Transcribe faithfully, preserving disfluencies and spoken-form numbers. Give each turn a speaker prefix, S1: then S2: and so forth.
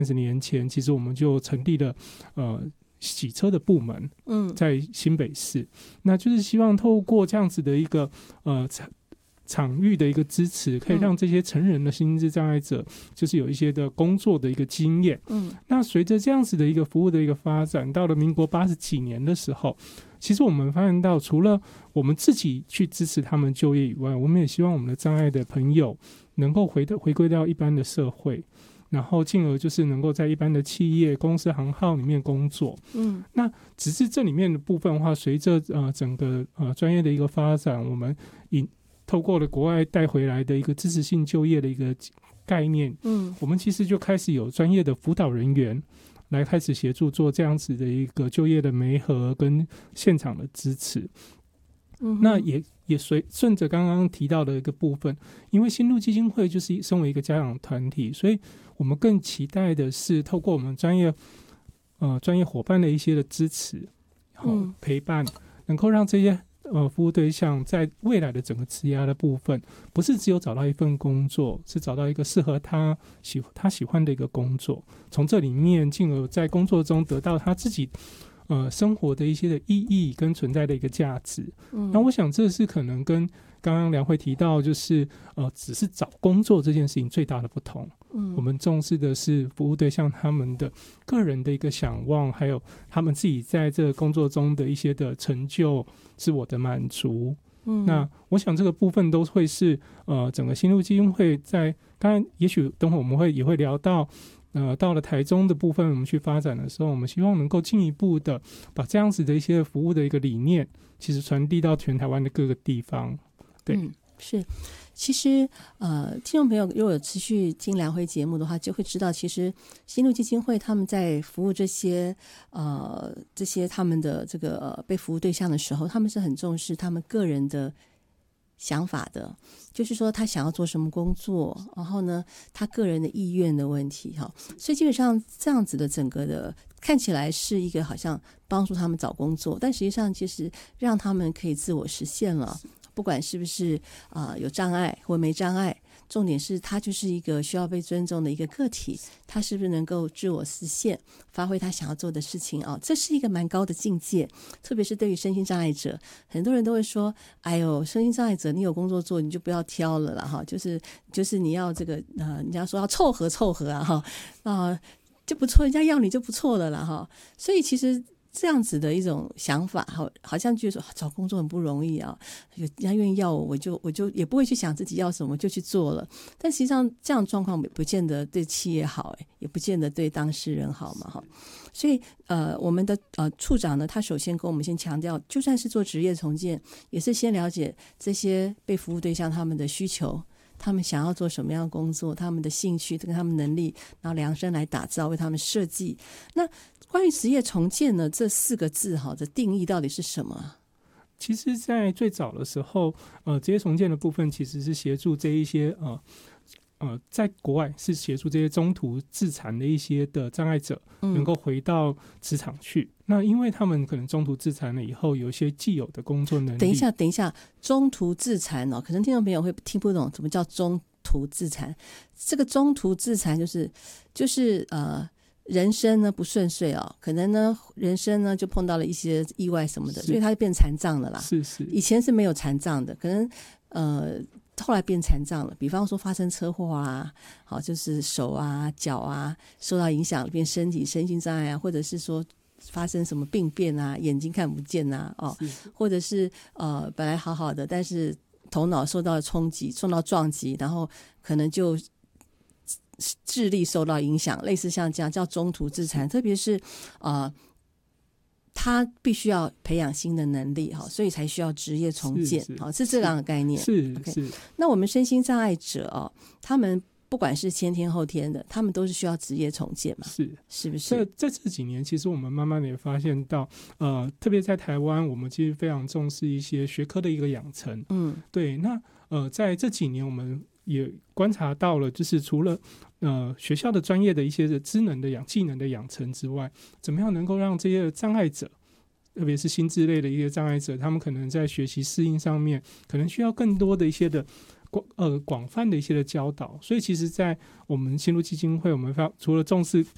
S1: 三十年前，其实我们就成立了呃洗车的部门，
S2: 嗯，
S1: 在新北市，那就是希望透过这样子的一个呃场域的一个支持，可以让这些成人的心智障碍者就是有一些的工作的一个经验。
S2: 嗯，
S1: 那随着这样子的一个服务的一个发展，到了民国八十几年的时候，其实我们发现到，除了我们自己去支持他们就业以外，我们也希望我们的障碍的朋友能够回的回归到一般的社会，然后进而就是能够在一般的企业、公司行号里面工作。
S2: 嗯，
S1: 那只是这里面的部分的话，随着呃整个呃专业的一个发展，我们引透过了国外带回来的一个支持性就业的一个概念，
S2: 嗯，
S1: 我们其实就开始有专业的辅导人员来开始协助做这样子的一个就业的媒合跟现场的支持。
S2: 嗯，
S1: 那也也随顺着刚刚提到的一个部分，因为新路基金会就是身为一个家长团体，所以我们更期待的是透过我们专业呃专业伙伴的一些的支持，然后陪伴，能够让这些呃服务对象在未来的整个职涯的部分，不是只有找到一份工作，是找到一个适合他喜他喜欢的一个工作，从这里面进而在工作中得到他自己呃生活的一些的意义跟存在的一个价值。嗯，那我想这是可能跟刚刚梁慧提到，就是呃只是找工作这件事情最大的不同。嗯，我们重视的是服务对象他们的个人的一个想望，还有他们自己在这个工作中的一些的成就、自我的满足。嗯，那我想这个部分都会是呃整个新路基金会在当然，也许等会我们会也会聊到。呃，到了台中的部分，我们去发展的时候，我们希望能够进一步的把这样子的一些服务的一个理念，其实传递到全台湾的各个地方。对，
S2: 嗯，是。其实，呃，听众朋友如果有持续听梁辉节目的话，就会知道，其实新路基金会他们在服务这些呃这些他们的这个、呃、被服务对象的时候，他们是很重视他们个人的想法的，就是说他想要做什么工作，然后呢，他个人的意愿的问题哈，所以基本上这样子的整个的看起来是一个好像帮助他们找工作，但实际上其实让他们可以自我实现了，不管是不是啊、呃、有障碍或没障碍。重点是他就是一个需要被尊重的一个个体，他是不是能够自我实现，发挥他想要做的事情啊？这是一个蛮高的境界，特别是对于身心障碍者，很多人都会说：“哎呦，身心障碍者，你有工作做，你就不要挑了啦，哈，就是就是你要这个呃，人家说要凑合凑合啊，哈啊就不错，人家要你就不错了啦，哈。”所以其实。这样子的一种想法，好，好像觉得说找工作很不容易啊，有人家愿意要我，我就我就也不会去想自己要什么，就去做了。但实际上这样的状况不见得对企业好，也不见得对当事人好嘛，哈。所以呃，我们的呃处长呢，他首先跟我们先强调，就算是做职业重建，也是先了解这些被服务对象他们的需求。他们想要做什么样的工作，他们的兴趣跟他们能力，然后量身来打造，为他们设计。那关于职业重建呢，这四个字哈的定义到底是什么？
S1: 其实在最早的时候呃，职业重建的部分其实是协助这一些呃呃，在国外是协助这些中途自残的一些的障碍者能够回到职场去、嗯、那因为他们可能中途自残了以后有一些既有的工作能力。
S2: 等一下等一下，中途自残哦，可能听众朋友会听不懂什么叫中途自残。这个中途自残就是就是呃人生呢不顺遂哦，可能呢人生呢就碰到了一些意外什么的，所以他就变残障了啦。
S1: 是是，
S2: 以前是没有残障的，可能呃后来变残障了，比方说发生车祸啊，好就是手啊脚啊受到影响，变身体身心障碍啊，或者是说发生什么病变啊，眼睛看不见啊，哦，或者是呃本来好好的，但是头脑受到冲击，受到撞击，然后可能就智力受到影响，类似像这样叫中途自残，特别是呃。他必须要培养新的能力，所以才需要职业重建，是, 是, 是这样的概念。
S1: 是
S2: okay,
S1: 是。
S2: 那我们身心障碍者哦，他们不管是先天后天的，他们都是需要职业重建嘛？
S1: 是，
S2: 是不是？
S1: 在这几年，其实我们慢慢的也发现到，呃，特别在台湾，我们其实非常重视一些学科的一个养成。嗯，对。那呃，在这几年，我们也观察到了，就是除了呃学校的专业的一些的知能的养技能的养成之外，怎么样能够让这些障碍者，特别是心智类的一些障碍者，他们可能在学习适应上面，可能需要更多的一些的广呃广泛的一些的教导。所以其实在我们新路基金会，我们除了重视